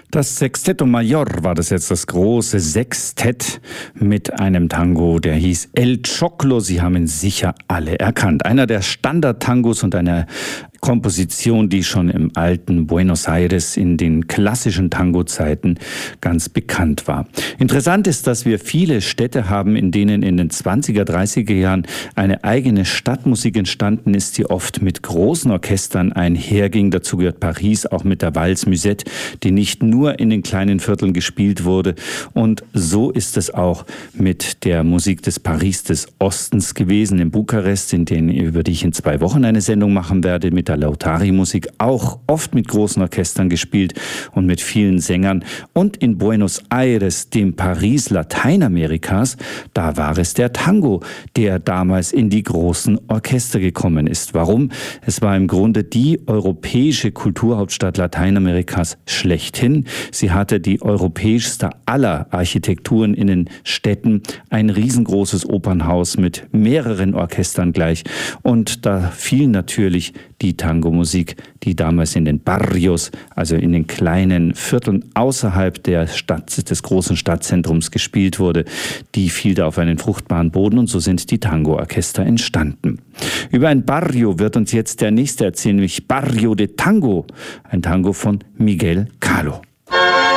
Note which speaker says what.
Speaker 1: Das Sexteto Mayor war das jetzt, das große Sextett mit einem Tango, der hieß El Choclo. Sie haben ihn sicher alle erkannt. Einer der Standardtangos und eine Komposition, die schon im alten Buenos Aires in den klassischen Tango-Zeiten ganz bekannt war. Interessant ist, dass wir viele Städte haben, in denen in den 20er, 30er Jahren eine eigene Stadtmusik entstanden ist, die oft mit großen Orchestern einherging. Dazu gehört Paris, auch mit der Valse Musette, die nicht nur in den kleinen Vierteln gespielt wurde. Und so ist es auch mit der Musik des Paris des Ostens gewesen, in Bukarest, über die ich in 2 Wochen eine Sendung machen werde, mit der Lautari-Musik, auch oft mit großen Orchestern gespielt und mit vielen Sängern. Und in Buenos Aires, dem Paris Lateinamerikas, da war es der Tango, der damals in die großen Orchester gekommen ist. Warum? Es war im Grunde die europäische Kulturhauptstadt Lateinamerikas schlechthin. Sie hatte die europäischste aller Architekturen in den Städten, ein riesengroßes Opernhaus mit mehreren Orchestern gleich. Und da fiel natürlich die Tango-Musik, die damals in den Barrios, also in den kleinen Vierteln außerhalb der Stadt, des großen Stadtzentrums gespielt wurde, die fiel da auf einen fruchtbaren Boden und so sind die Tango-Orchester entstanden. Über ein Barrio wird uns jetzt der nächste erzählen, nämlich Barrio de Tango, ein Tango von Miguel Caló.